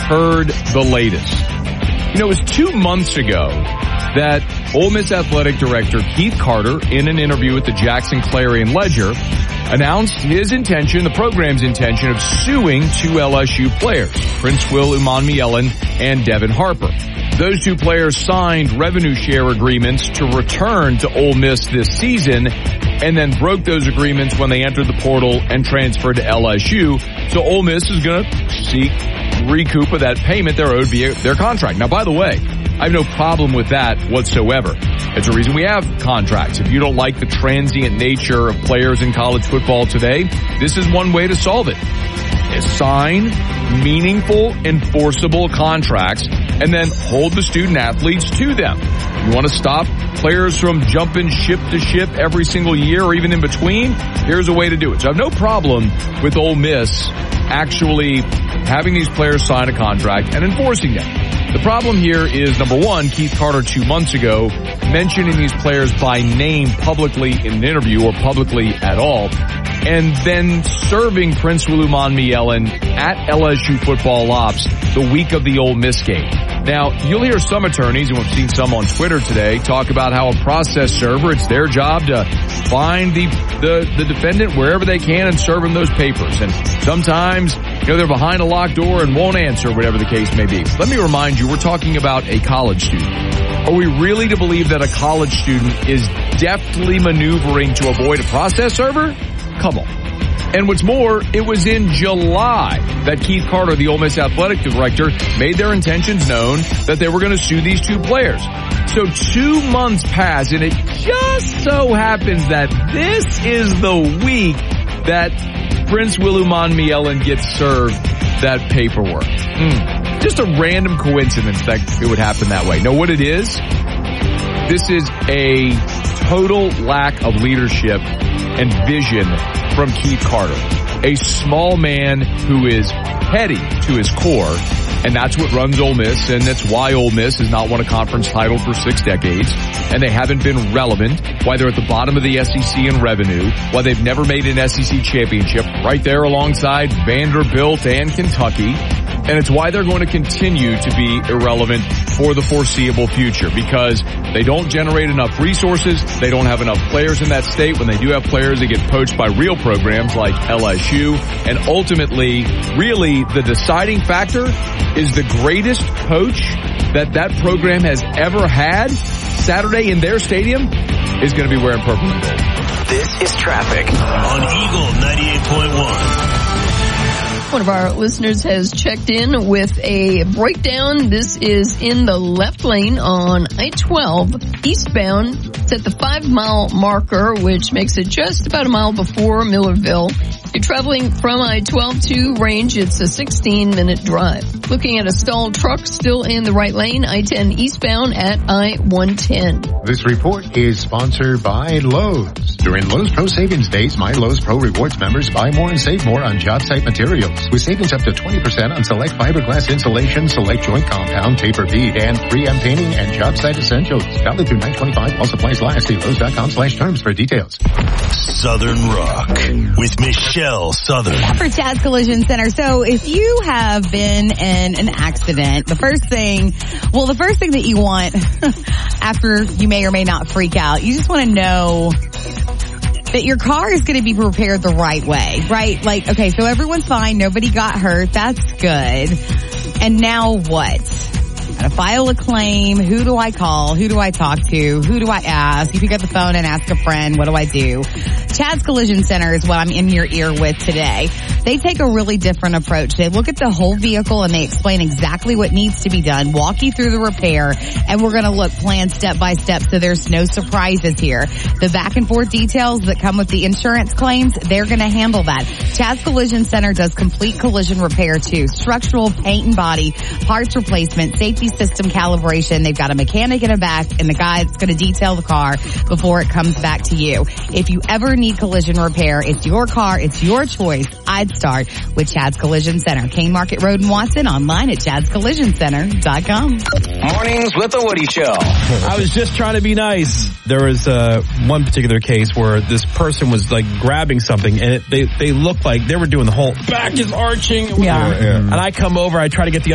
heard the latest. It was 2 months ago that Ole Miss Athletic Director Keith Carter, in an interview with the Jackson Clarion Ledger, announced his intention, the program's intention, of suing two LSU players, Prince Will Umanmielen and Devin Harper. Those two players signed revenue share agreements to return to Ole Miss this season and then broke those agreements when they entered the portal and transferred to LSU. So Ole Miss is going to seek recoup of that payment they're owed via their contract. Now, by the way, I have no problem with that whatsoever. It's a reason we have contracts. If you don't like the transient nature of players in college football today, this is one way to solve it. Sign meaningful, enforceable contracts and then hold the student athletes to them. You want to stop players from jumping ship to ship every single year or even in between? Here's a way to do it. So I have no problem with Ole Miss actually having these players sign a contract and enforcing them. The problem here is, number one, Keith Carter 2 months ago mentioning these players by name publicly in an interview or publicly at all, and then serving Prince Will Umanmielen at LSU football ops the week of the Ole Miss game. Now, you'll hear some attorneys, and we've seen some on Twitter today, talk about how a process server, it's their job to find the defendant wherever they can and serve them those papers. And sometimes, they're behind a locked door and won't answer, whatever the case may be. Let me remind you, we're talking about a college student. Are we really to believe that a college student is deftly maneuvering to avoid a process server? Come on. And what's more, it was in July that Keith Carter, the Ole Miss athletic director, made their intentions known that they were going to sue these two players. So 2 months pass, and it just so happens that this is the week that Prince Will Umanmielen gets served that paperwork. Just a random coincidence that it would happen that way. No, what it is, this is a total lack of leadership and vision from Keith Carter. A small man who is petty to his core, and that's what runs Ole Miss, and that's why Ole Miss has not won a conference title for 6 decades, and they haven't been relevant, why they're at the bottom of the SEC in revenue, why they've never made an SEC championship, right there alongside Vanderbilt and Kentucky, and it's why they're going to continue to be irrelevant for the foreseeable future, because they don't generate enough resources, they don't have enough players in that state. When they do have players, they get poached by real programs like LSU, and ultimately, really, the deciding factor is the greatest coach that program has ever had Saturday in their stadium is going to be wearing purple and gold. This is Traffic on Eagle 98.1. One of our listeners has checked in with a breakdown. This is in the left lane on I-12 eastbound. It's at the 5-mile marker, which makes it just about a mile before Millerville. If you're traveling from I-12 to Range, it's a 16-minute drive. Looking at a stalled truck still in the right lane, I-10 eastbound at I-110. This report is sponsored by Lowe's. During Lowe's Pro Savings Days, My Lowe's Pro Rewards members buy more and save more on job site materials, with savings up to 20% on select fiberglass insulation, select joint compound, taper bead, and 3M painting and job site essentials. Valid through 9/25 while supplies last. See Lowe's.com/terms for details. Southern Rock with Michelle Southern. For Chaz Collision Center. So if you have been in an accident, the first thing that you want after you may or may not freak out, you just want to know that your car is going to be repaired the right way, right? Like, okay, so everyone's fine. Nobody got hurt. That's good. And now what? Gotta file a claim. Who do I call? Who do I talk to? Who do I ask? You pick up the phone and ask a friend, what do I do? Chaz Collision Center is what I'm in your ear with today. They take a really different approach. They look at the whole vehicle and they explain exactly what needs to be done, walk you through the repair, and we're going to look planned step by step so there's no surprises here. The back and forth details that come with the insurance claims, they're going to handle that. Chaz Collision Center does complete collision repair too. Structural, paint and body, parts replacement, safety system calibration. They've got a mechanic in the back and the guy that's going to detail the car before it comes back to you. If you ever need collision repair, it's your car, it's your choice. I'd start with Chad's Collision Center. Kane Market Road in Watson, online at chadscollisioncenter.com. Mornings with the Woody Show. I was just trying to be nice. There was one particular case where this person was like grabbing something and they looked like they were doing the whole back is arching. Yeah. And I come over, I try to get the